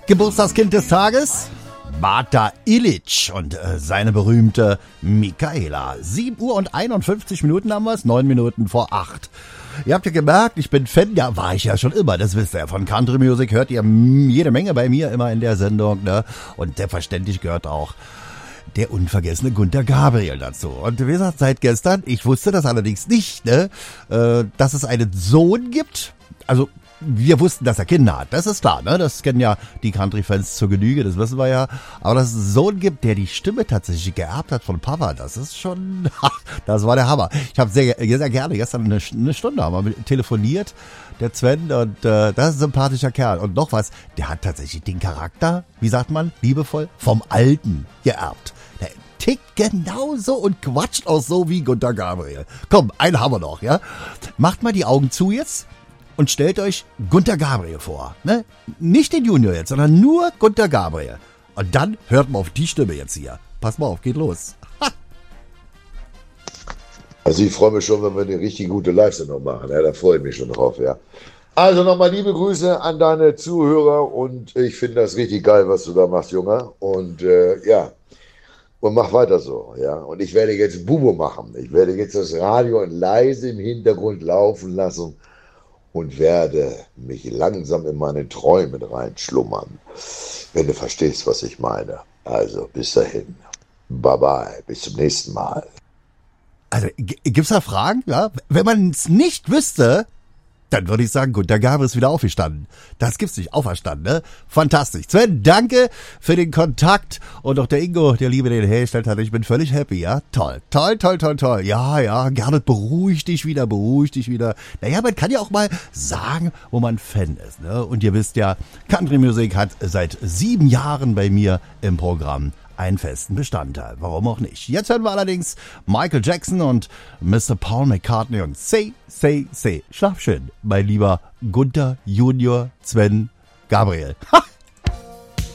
Geburtstagskind des Tages? Bata Ilic und seine berühmte Michaela. 7 Uhr und 51 Minuten haben wir es, 9 Minuten vor 8. Ihr habt ja gemerkt, ich bin Fan, ja, war ich ja schon immer, das wisst ihr. Von Country Music hört ihr jede Menge bei mir immer in der Sendung, ne? Und selbstverständlich gehört auch der unvergessene Gunther Gabriel dazu. Und wie gesagt, seit gestern, ich wusste das allerdings nicht, ne, dass es einen Sohn gibt. Also, wir wussten, dass er Kinder hat, das ist klar, ne? Das kennen ja die Country-Fans zur Genüge, das wissen wir ja. Aber dass es einen Sohn gibt, der die Stimme tatsächlich geerbt hat von Papa, das ist schon, das war der Hammer. Ich habe sehr gerne gestern eine Stunde haben wir telefoniert, der Sven, und das ist ein sympathischer Kerl. Und noch was, der hat tatsächlich den Charakter, wie sagt man, liebevoll, vom Alten geerbt. Der tickt genauso und quatscht auch so wie Gunther Gabriel. Komm, einen haben wir noch, ja? Macht mal die Augen zu jetzt. Und stellt euch Gunther Gabriel vor. Ne? Nicht den Junior jetzt, sondern nur Gunther Gabriel. Und dann hört mal auf die Stimme jetzt hier. Pass mal auf, geht los. Also ich freue mich schon, wenn wir eine richtig gute Live-Sendung machen. Ja, da freue ich mich schon drauf, ja. Also nochmal liebe Grüße an deine Zuhörer und ich finde das richtig geil, was du da machst, Junge. Und ja, und mach weiter so, ja. Und ich werde jetzt Bubo machen. Ich werde jetzt das Radio leise im Hintergrund laufen lassen und werde mich langsam in meine Träume reinschlummern, wenn du verstehst, was ich meine. Also, bis dahin. Bye-bye. Bis zum nächsten Mal. Also, gibt's da Fragen? Ja? Wenn man es nicht wüsste, dann würde ich sagen, Gunther Gabriel ist wieder aufgestanden. Das gibt's nicht, auferstanden, ne? Fantastisch. Sven, danke für den Kontakt. Und auch der Ingo, der Liebe, den hergestellt hat. Ich bin völlig happy, ja? Toll. Ja, Gerrit, beruhig dich wieder. Naja, man kann ja auch mal sagen, wo man Fan ist, ne? Und ihr wisst ja, Country Music hat seit 7 Jahren bei mir im Programm einen festen Bestandteil. Warum auch nicht? Jetzt hören wir allerdings Michael Jackson und Mr. Paul McCartney und Say. Schlaf schön, mein lieber Gunther Junior Sven Gabriel.